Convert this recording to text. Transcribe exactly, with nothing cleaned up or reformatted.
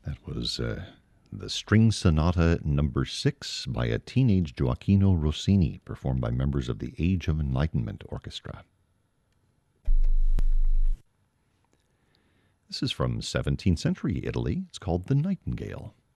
That was uh, the String Sonata Number Six by a teenage Gioacchino Rossini, performed by members of the Age of Enlightenment Orchestra. This is from seventeenth century Italy. It's called The Nightingale.